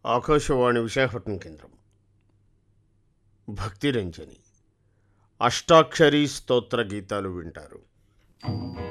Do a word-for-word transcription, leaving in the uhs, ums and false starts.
ఆకాశవాణి విశాఖపట్నం కేంద్రం. భక్తిరంజని అష్టాక్షరీ స్తోత్ర గీతాలు వింటారు.